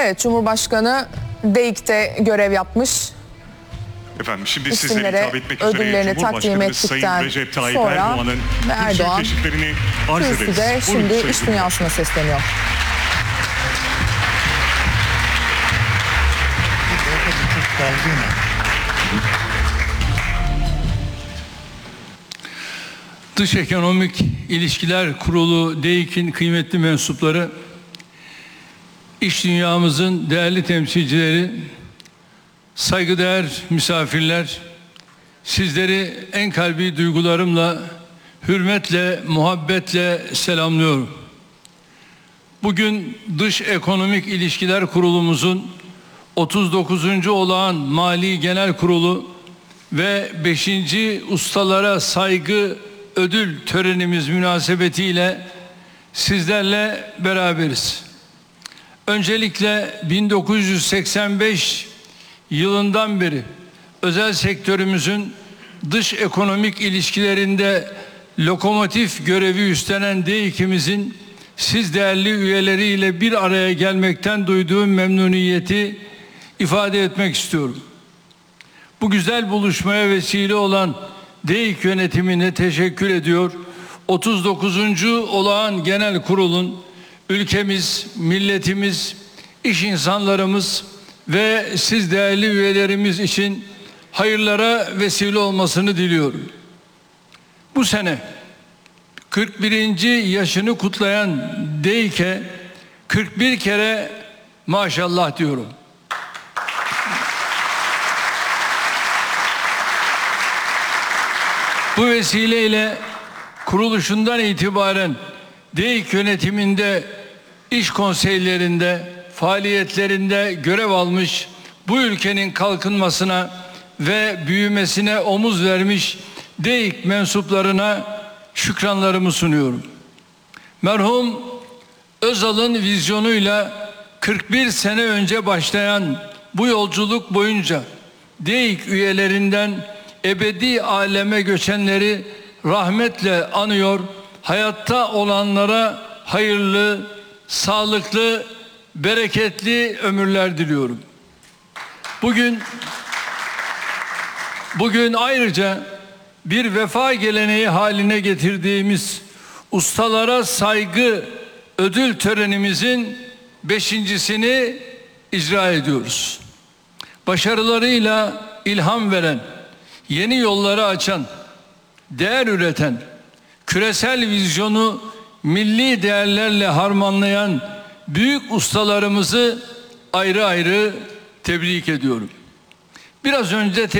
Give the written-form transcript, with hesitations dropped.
Evet, Cumhurbaşkanı DEİK'te görev yapmış. Efendim şimdi İsimlere sizlere hitap etmek üzere ödüllerini takdim Cumhurbaşkanımız Sayın ettikten Recep Tayyip sonra Erdoğan'ın Erdoğan teşekkürlerini arz ederiz. kürsüde Buyurun şimdi Sayın iş dünyasına sesleniyor. Dış Ekonomik İlişkiler Kurulu DEİK'in kıymetli mensupları, iş dünyamızın değerli temsilcileri, saygıdeğer misafirler, sizleri en kalbi duygularımla, hürmetle, muhabbetle selamlıyorum. Bugün Dış Ekonomik İlişkiler Kurulumuzun 39. olağan Mali Genel Kurulu ve 5. Ustalara Saygı Ödül törenimiz münasebetiyle sizlerle beraberiz. Öncelikle 1985 yılından beri özel sektörümüzün dış ekonomik ilişkilerinde lokomotif görevi üstlenen DEİK'imizin siz değerli üyeleriyle bir araya gelmekten duyduğum memnuniyeti ifade etmek istiyorum. Bu güzel buluşmaya vesile olan DEİK yönetimine teşekkür ediyor. 39. olağan genel kurulun ülkemiz, milletimiz, iş insanlarımız ve siz değerli üyelerimiz için hayırlara vesile olmasını diliyorum. Bu sene 41. yaşını kutlayan DEİK'e 41 kere maşallah diyorum. Bu vesileyle kuruluşundan itibaren DEİK yönetiminde, iş konseylerinde, faaliyetlerinde görev almış, bu ülkenin kalkınmasına ve büyümesine omuz vermiş DEİK mensuplarına şükranlarımı sunuyorum. Merhum Özal'ın vizyonuyla 41 sene önce başlayan bu yolculuk boyunca DEİK üyelerinden ebedi aleme göçenleri rahmetle anıyor, hayatta olanlara hayırlı, sağlıklı, bereketli ömürler diliyorum. Bugün ayrıca bir vefa geleneği haline getirdiğimiz Ustalara Saygı Ödül törenimizin 5.'sini icra ediyoruz. Başarılarıyla ilham veren, yeni yolları açan, değer üreten, küresel vizyonu milli değerlerle harmanlayan büyük ustalarımızı ayrı ayrı tebrik ediyorum. Biraz önce